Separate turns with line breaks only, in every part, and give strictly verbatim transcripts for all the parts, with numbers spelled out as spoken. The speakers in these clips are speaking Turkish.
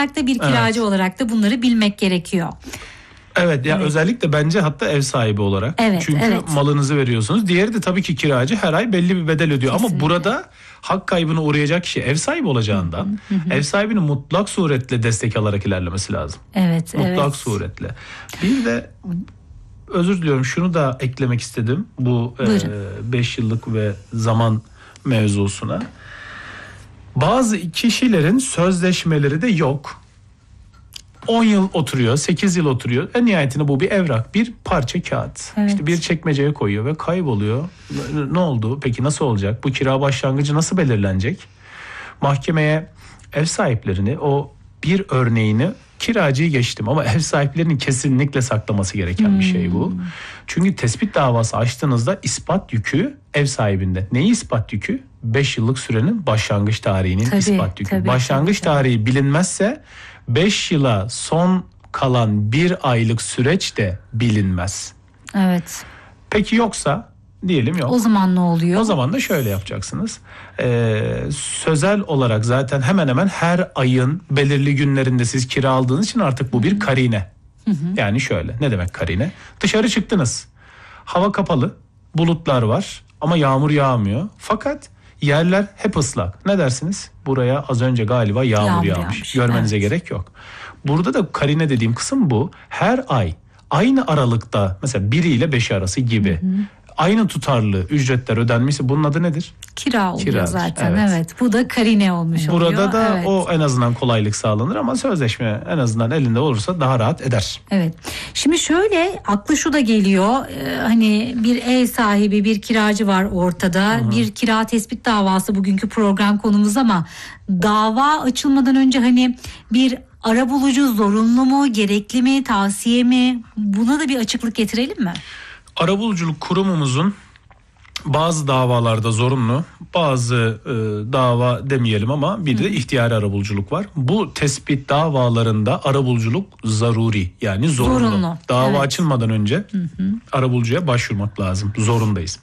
olarak da bir kiracı evet. olarak da bunları bilmek gerekiyor.
Evet ya
evet.
özellikle bence hatta ev sahibi olarak.
Evet,
Çünkü
evet.
malınızı veriyorsunuz. Diğeri de tabii ki kiracı, her ay belli bir bedel ödüyor. Kesinlikle. Ama burada hak kaybına uğrayacak kişi ev sahibi olacağından hı hı. ev sahibinin mutlak suretle destek alarak ilerlemesi lazım.
Evet,
mutlak
evet.
suretle. Bir de özür diliyorum, şunu da eklemek istedim bu beş e, yıllık ve zaman mevzusuna. Bazı kişilerin sözleşmeleri de yok. on yıl oturuyor, sekiz yıl oturuyor. En nihayetinde bu bir evrak, bir parça kağıt. Evet. İşte bir çekmeceye koyuyor ve kayboluyor. Ne oldu? Peki nasıl olacak? Bu kira başlangıcı nasıl belirlenecek? Mahkemeye ev sahiplerini, o bir örneğini, kiracıyı geçtim ama ev sahiplerinin kesinlikle saklaması gereken hmm. bir şey bu. Çünkü tespit davası açtığınızda ispat yükü ev sahibinde. Neyi ispat yükü? beş yıllık sürenin başlangıç tarihinin tabii, ispat yükü. Tabii, başlangıç tabii, tarihi tabii. bilinmezse beş yıla son kalan bir aylık süreç de bilinmez.
Evet.
Peki yoksa diyelim yok.
O zaman ne oluyor?
O zaman da şöyle yapacaksınız. Ee, sözel olarak zaten hemen hemen her ayın belirli günlerinde siz kira aldığınız için artık bu bir karine. Hı hı. Yani şöyle, ne demek karine? Dışarı çıktınız. Hava kapalı, bulutlar var ama yağmur yağmıyor. Fakat yerler hep ıslak. Ne dersiniz? Buraya az önce galiba yağmur, yağmur yağmış. yağmış. Görmenize evet. gerek yok. Burada da karine dediğim kısım bu. Her ay aynı aralıkta, mesela biri ile beşi arası gibi hı hı. aynı tutarlı ücretler ödenmişse bunun adı nedir?
Kira oluyor Kiradır. zaten evet. evet. Bu da karine olmuş
Burada
oluyor.
Burada da
evet.
o en azından kolaylık sağlanır ama sözleşme en azından elinde olursa daha rahat eder.
Evet. Şimdi şöyle aklı şu da geliyor. Ee, hani bir ev sahibi, bir kiracı var ortada. Hı-hı. Bir kira tespit davası bugünkü program konumuz ama dava açılmadan önce hani bir arabulucu zorunlu mu, gerekli mi, tavsiye mi? Buna da bir açıklık getirelim mi?
Arabuluculuk kurumumuzun bazı davalarda zorunlu, bazı e, dava demeyelim ama bir de Hı. ihtiyari arabuluculuk var. Bu tespit davalarında arabuluculuk zaruri, yani zorunlu. zorunlu. Dava evet. açılmadan önce hı hı. arabulucuya başvurmak lazım. Zorundayız.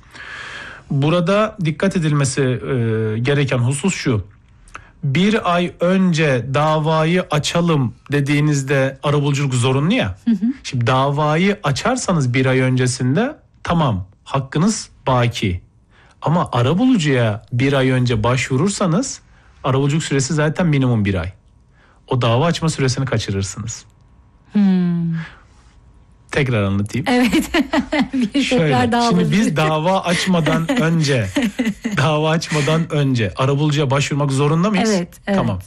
Burada dikkat edilmesi e, gereken husus şu. Bir ay önce davayı açalım dediğinizde arabuluculuk zorunlu ya. Hı hı. Şimdi davayı açarsanız bir ay öncesinde tamam, hakkınız baki. Ama arabulucuya bir ay önce başvurursanız arabuluculuk süresi zaten minimum bir ay. O dava açma süresini kaçırırsınız. Hmm. Tekrar anlatayım.
Evet. bir
Şöyle, daha şimdi biz dava açmadan önce dava açmadan önce arabulucuya başvurmak zorunda mıyız?
Evet, evet.
Tamam.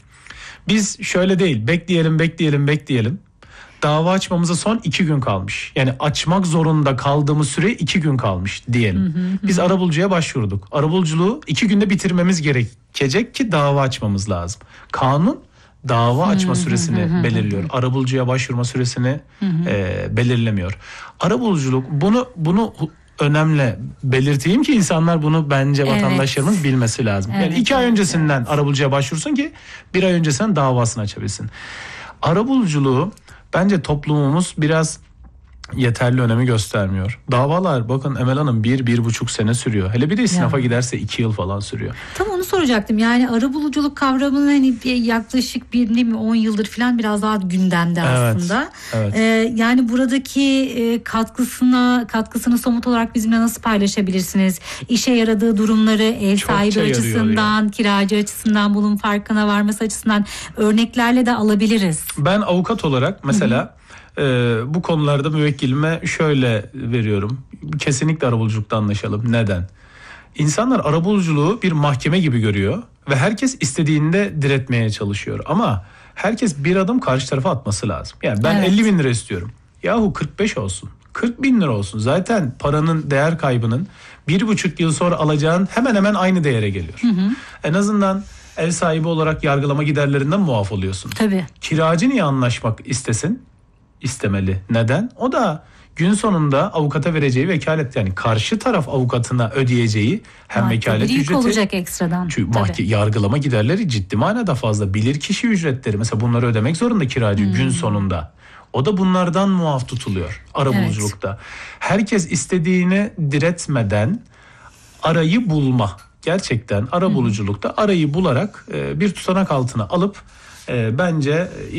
Biz şöyle değil, bekleyelim bekleyelim bekleyelim. Dava açmamıza son iki gün kalmış. Yani açmak zorunda kaldığımız süre iki gün kalmış diyelim. Hı hı hı. Biz arabulucuya başvurduk. Arabuluculuğu iki günde bitirmemiz gerekecek ki dava açmamız lazım. Kanun dava açma süresini hı hı hı belirliyor. Hı hı. Arabulucuya başvurma süresini hı hı. E, belirlemiyor. Arabuluculuk bunu bunu önemli belirteyim ki insanlar bunu bence evet. vatandaşlarımız bilmesi lazım. Evet, yani iki evet, ay öncesinden evet. arabulucuya başvursun ki bir ay öncesinden davasını açabilsin. Arabuluculuğu bence toplumumuz biraz yeterli önemi göstermiyor. Davalar bakın Emel Hanım bir, bir buçuk sene sürüyor. Hele bir de istinafa ya. giderse iki yıl falan sürüyor.
Tam onu soracaktım. Yani arabuluculuk kavramının hani yaklaşık bir değil mi on yıldır falan biraz daha gündemde evet, aslında. Evet. Ee, yani buradaki e, katkısına katkısını somut olarak bizimle nasıl paylaşabilirsiniz? İşe yaradığı durumları ev Çok sahibi şey açısından, kiracı açısından, bunun farkına varması açısından örneklerle de alabiliriz.
Ben avukat olarak mesela Hı-hı. Ee, bu konularda müvekkilime şöyle veriyorum. Kesinlikle arabuluculukta anlaşalım. Neden? İnsanlar arabuluculuğu bir mahkeme gibi görüyor ve herkes istediğinde diretmeye çalışıyor. Ama herkes bir adım karşı tarafa atması lazım. Yani ben evet. elli bin lira istiyorum. Yahu kırk beş olsun. kırk bin lira olsun. Zaten paranın değer kaybının bir buçuk yıl sonra alacağın hemen hemen aynı değere geliyor. Hı hı. En azından ev sahibi olarak yargılama giderlerinden muaf oluyorsun.
Tabii.
Kiracı niye anlaşmak istesin? İstemeli. Neden? O da gün sonunda avukata vereceği vekalet, yani karşı taraf avukatına ödeyeceği hem Maddi vekalet ücreti
olacak ekstradan.
Çünkü mahke- yargılama giderleri ciddi manada fazla. Bilirkişi ücretleri mesela bunları ödemek zorunda kiracı hmm. gün sonunda. O da bunlardan muaf tutuluyor arabuluculukta. Evet. Herkes istediğini diretmeden arayı bulma. Gerçekten arabuluculukta arayı bularak bir tutanak altına alıp bence